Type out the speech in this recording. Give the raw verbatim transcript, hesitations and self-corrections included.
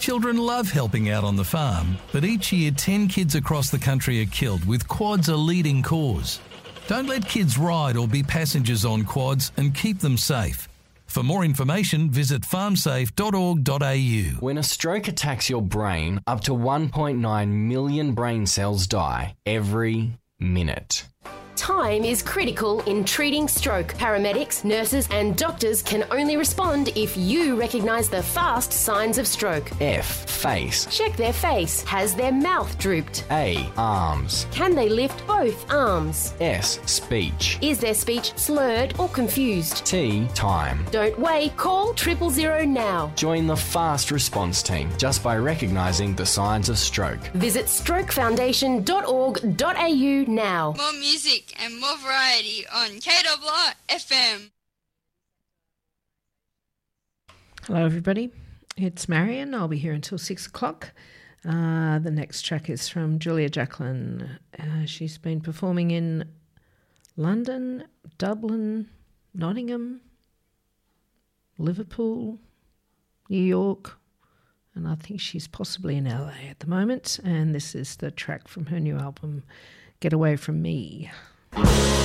Children love helping out on the farm, but each year ten kids across the country are killed, with quads a leading cause. Don't let kids ride or be passengers on quads, and keep them safe. For more information, visit farm safe dot org dot a u. When a stroke attacks your brain, up to one point nine million brain cells die every minute. Time is critical in treating stroke. Paramedics, nurses and doctors can only respond if you recognise the fast signs of stroke. F. Face. Check their face. Has their mouth drooped? A. Arms. Can they lift both arms? S. Speech. Is their speech slurred or confused? T. Time. Don't wait. Call triple zero now. Join the fast response team just by recognising the signs of stroke. Visit stroke foundation dot org dot a u now. More music and more variety on K W R F M. Hello everybody, it's Marion. I'll be here until six o'clock. Uh, the next track is from Julia Jacklin. Uh, she's been performing in London, Dublin, Nottingham, Liverpool, New York, and I think she's possibly in L A at the moment. And this is the track from her new album, Get Away From Me.